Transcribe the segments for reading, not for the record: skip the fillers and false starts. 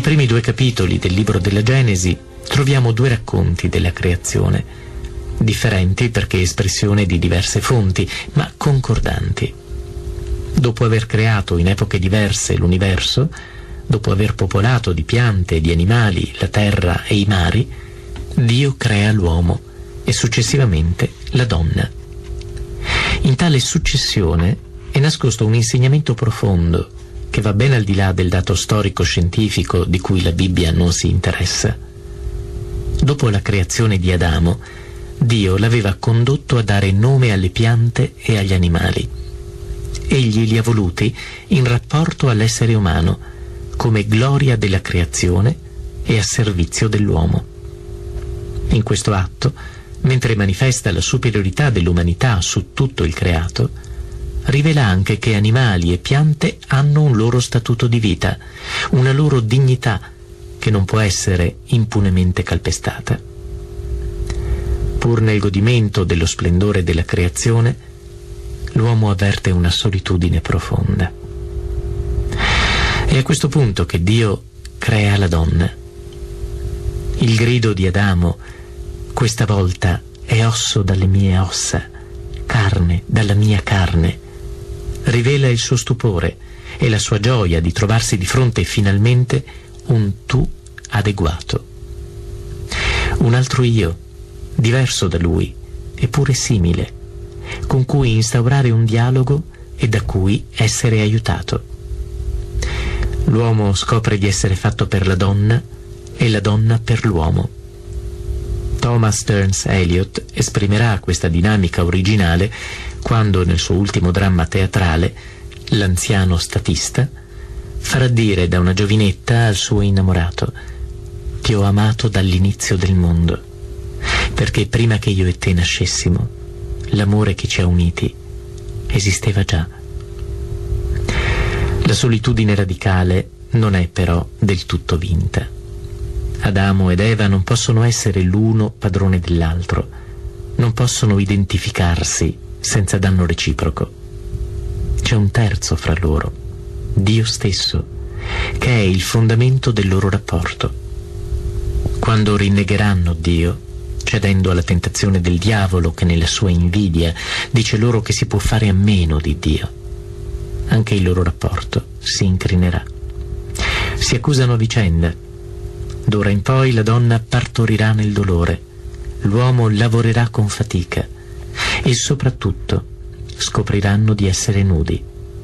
primi 2 capitoli del libro della Genesi troviamo 2 racconti della creazione, differenti perché espressione di diverse fonti, ma concordanti. Dopo aver creato in epoche diverse l'universo, dopo aver popolato di piante e di animali la terra e i mari, Dio crea l'uomo e successivamente la donna. In tale successione è nascosto un insegnamento profondo che va ben al di là del dato storico-scientifico di cui la Bibbia non si interessa. Dopo la creazione di Adamo, Dio l'aveva condotto a dare nome alle piante e agli animali. Egli li ha voluti in rapporto all'essere umano, come gloria della creazione e a servizio dell'uomo. In questo atto, mentre manifesta la superiorità dell'umanità su tutto il creato, rivela anche che animali e piante hanno un loro statuto di vita, una loro dignità che non può essere impunemente calpestata. Pur nel godimento dello splendore della creazione, l'uomo avverte una solitudine profonda. È a questo punto che Dio crea la donna. Il grido di Adamo: questa volta è osso dalle mie ossa, carne dalla mia carne, rivela il suo stupore e la sua gioia di trovarsi di fronte finalmente un tu adeguato. Un altro io, diverso da lui, eppure simile, con cui instaurare un dialogo e da cui essere aiutato. L'uomo scopre di essere fatto per la donna e la donna per l'uomo. Thomas Stearns Eliot esprimerà questa dinamica originale quando, nel suo ultimo dramma teatrale, l'anziano statista farà dire da una giovinetta al suo innamorato: «Ti ho amato dall'inizio del mondo, perché prima che io e te nascessimo, l'amore che ci ha uniti esisteva già». La solitudine radicale non è però del tutto vinta. Adamo ed Eva non possono essere l'uno padrone dell'altro, non possono identificarsi senza danno reciproco. C'è un terzo fra loro, Dio stesso, che è il fondamento del loro rapporto. Quando rinnegheranno Dio, cedendo alla tentazione del diavolo che nella sua invidia dice loro che si può fare a meno di Dio, anche il loro rapporto si incrinerà. Si accusano a vicenda. D'ora in poi la donna partorirà nel dolore, l'uomo lavorerà con fatica e soprattutto scopriranno di essere nudi.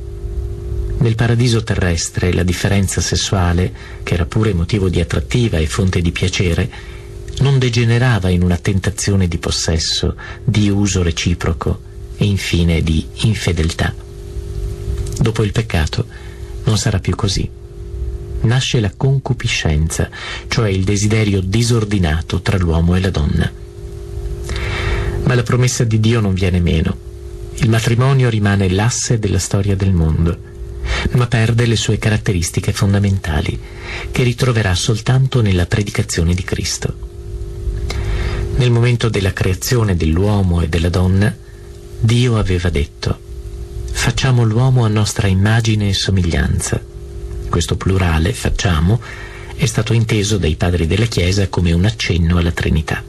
Nel paradiso terrestre la differenza sessuale, che era pure motivo di attrattiva e fonte di piacere, non degenerava in una tentazione di possesso, di uso reciproco e infine di infedeltà. Dopo il peccato non sarà più così. Nasce la concupiscenza, cioè il desiderio disordinato tra l'uomo e la donna. Ma la promessa di Dio non viene meno. Il matrimonio rimane l'asse della storia del mondo, ma perde le sue caratteristiche fondamentali, che ritroverà soltanto nella predicazione di Cristo. Nel momento della creazione dell'uomo e della donna, Dio aveva detto: «Facciamo l'uomo a nostra immagine e somiglianza». Questo plurale, facciamo, è stato inteso dai padri della Chiesa come un accenno alla Trinità.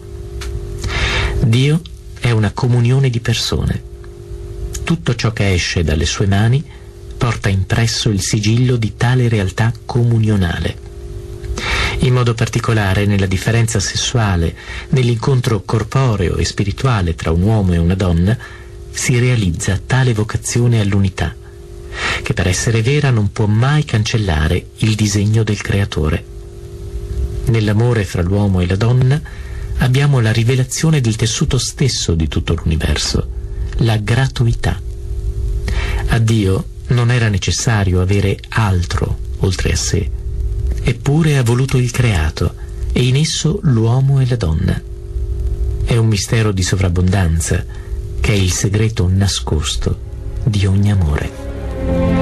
Dio è una comunione di persone. Tutto ciò che esce dalle sue mani porta impresso il sigillo di tale realtà comunionale. In modo particolare nella differenza sessuale, nell'incontro corporeo e spirituale tra un uomo e una donna, si realizza tale vocazione all'unità, che per essere vera non può mai cancellare il disegno del Creatore. Nell'amore fra l'uomo e la donna abbiamo la rivelazione del tessuto stesso di tutto l'universo, la gratuità. A Dio non era necessario avere altro oltre a sé, eppure ha voluto il creato e in esso l'uomo e la donna. È un mistero di sovrabbondanza che è il segreto nascosto di ogni amore.